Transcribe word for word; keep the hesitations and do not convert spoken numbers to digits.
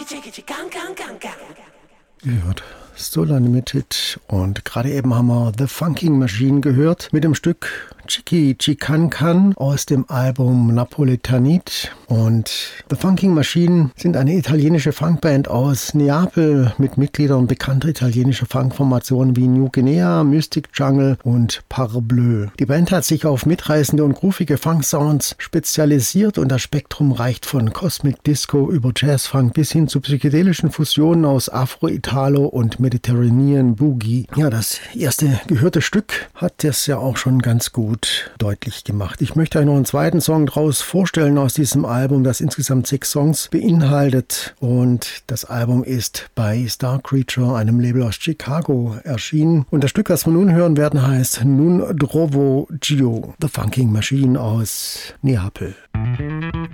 Ihr hört Soul Unlimited und gerade eben haben wir The Funking Machine gehört mit dem Stück Chicky Chicancan aus dem Album Napolitanit. Und The Funking Machine sind eine italienische Funkband aus Neapel mit Mitgliedern bekannter italienischer Funkformationen wie New Guinea, Mystic Jungle und Parbleu. Die Band hat sich auf mitreißende und groovige Funk-Sounds spezialisiert und das Spektrum reicht von Cosmic Disco über Jazzfunk bis hin zu psychedelischen Fusionen aus Afro, Italo und Mediterranean Boogie. Ja, das erste gehörte Stück hat das ja auch schon ganz gut deutlich gemacht. Ich möchte euch noch einen zweiten Song draus vorstellen aus diesem Album, das insgesamt sechs Songs beinhaltet, und das Album ist bei Star Creature, einem Label aus Chicago, erschienen. Und das Stück, das wir nun hören werden, heißt Nun Drovo Gio, The Funking Machine aus Neapel.